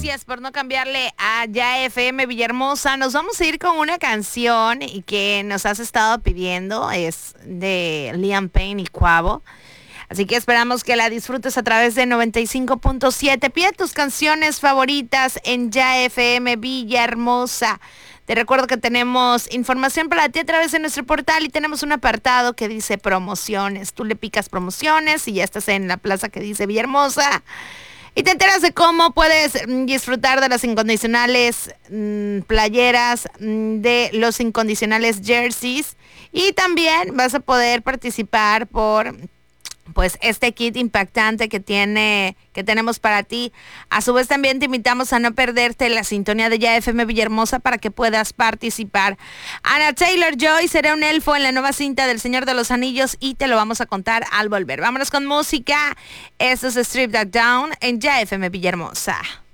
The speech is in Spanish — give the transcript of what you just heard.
Gracias por no cambiarle a Ya FM Villahermosa. Nos vamos a ir con una canción y que nos has estado pidiendo. Es de Liam Payne y Quavo. Así que esperamos que la disfrutes a través de 95.7. Pide tus canciones favoritas en Ya FM Villahermosa. Te recuerdo que tenemos información para ti a través de nuestro portal y tenemos un apartado que dice promociones. Tú le picas promociones y ya estás en la plaza que dice Villahermosa. Y te enteras de cómo puedes disfrutar de las incondicionales playeras, de los incondicionales jerseys. Y también vas a poder participar por pues este kit impactante que tenemos para ti. A su vez también te invitamos a no perderte la sintonía de Ya FM Villahermosa para que puedas participar. Anna Taylor-Joy será un elfo en la nueva cinta del Señor de los Anillos y te lo vamos a contar al volver. Vámonos con música. Esto es Strip That Down en Ya FM Villahermosa.